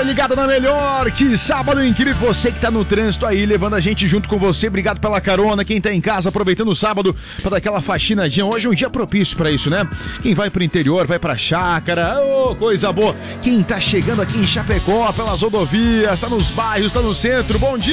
ligado na melhor. Que sábado incrível. Você que tá no trânsito aí, levando a gente junto com você. Obrigado pela carona. Quem tá em casa, aproveitando o sábado pra dar aquela faxinadinha. Hoje é um dia propício pra isso, né? Quem vai pro interior, vai pra chácara. Oh, coisa boa. Quem tá chegando aqui em Chapecó, pelas rodovias, tá nos bairros, tá no centro. Bom dia.